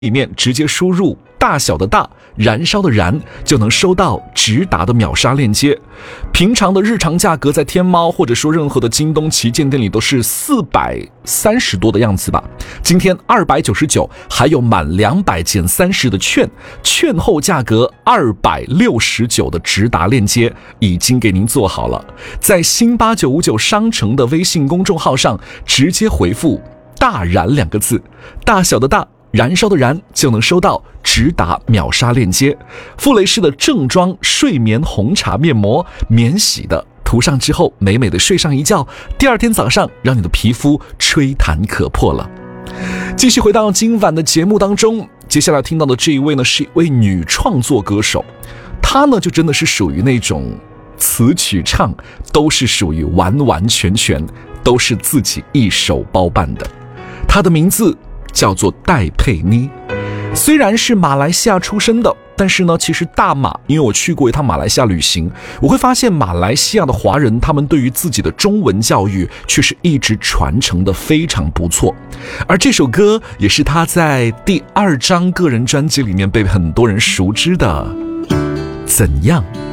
里面直接输入大小的大，燃烧的燃，就能收到直达的秒杀链接。平常的日常价格在天猫或者说任何的京东旗舰店里都是430多的样子吧，今天299，还有满200减30的券，券后价格269的直达链接已经给您做好了，在新8959商城的微信公众号上直接回复大燃2个字，大小的大，燃烧的燃，就能收到直达秒杀链接。傅雷士的正装睡眠红茶面膜，免洗的，涂上之后美美的睡上一觉，第二天早上让你的皮肤吹弹可破了。继续回到今晚的节目当中，接下来听到的这一位呢，是一位女创作歌手，她呢就真的是属于那种词曲唱都是属于完完全全都是自己一手包办的。她的名字叫做戴佩妮，虽然是马来西亚出生的，但是呢，其实大马，因为我去过一趟马来西亚旅行，我会发现马来西亚的华人，他们对于自己的中文教育却是一直传承的非常不错。而这首歌也是他在第2张个人专辑里面被很多人熟知的《怎样